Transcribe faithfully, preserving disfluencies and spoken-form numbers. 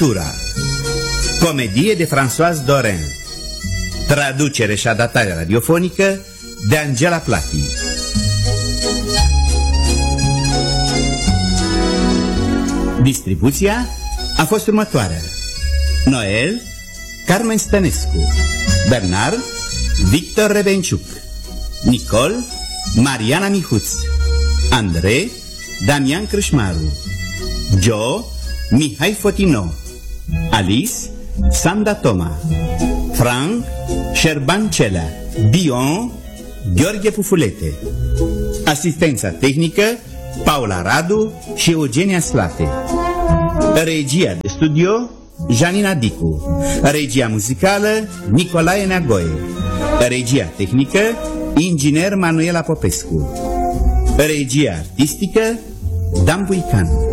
Natura, comedie de Françoise Dorin, traducere și adaptare radiofonică de Angela Plati. Distribuția a fost următoarea: Noel, Carmen Stănescu; Bernard, Victor Revenciuc; Nicol, Mariana Mihuț; Andrei, Damian Crâșmaru; Joe, Mihai Fotino; Alice, Sanda Toma; Frank, Șerban Celea; Dion, Gheorghe Pufulete. Asistența tehnică, Paula Radu și Eugenia Slate. Regia de studio, Janina Dicu. Regia muzicală, Nicolae Neagoe. Regia tehnică, inginer Manuela Popescu. Regia artistică, Dan Buican.